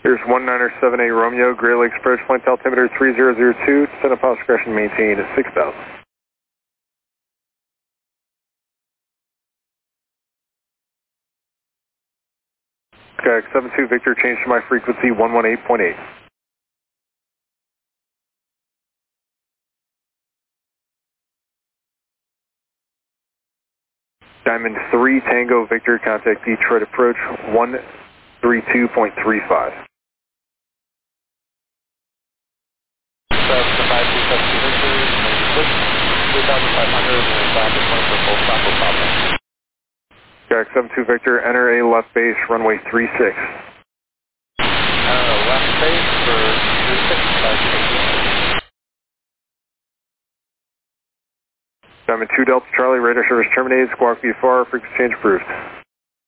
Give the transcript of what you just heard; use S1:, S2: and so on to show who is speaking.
S1: Here's 1978 Romeo, Great Lakes approach, point altimeter 3002, descend and posture correction maintained at 6,000. Kayak 72 Victor, change to my frequency 118.8. Diamond 3 Tango Victor, contact Detroit approach 132.35. Kayak 72 Victor, enter a left base, runway 36.
S2: Left base for 36.
S1: Diamond 2 Delta Charlie, radar service terminated, squawk VFR, frequency change approved.